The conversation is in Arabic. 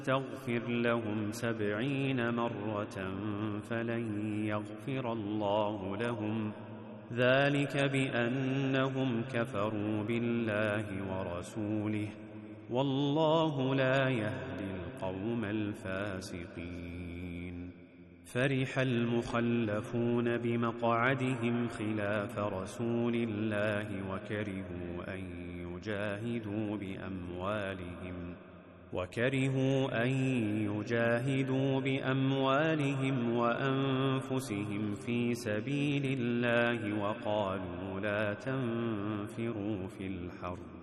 تغفر لهم 70 مرة فلن يغفر الله لهم، ذلك بأنهم كفروا بالله ورسوله، والله لا يهدي القوم الفاسقين. فرح المخلفون بمقعدهم خلاف رسول الله وكرهوا أن يجاهدوا بأموالهم وأنفسهم في سبيل الله، وقالوا لا تنفروا في الحرب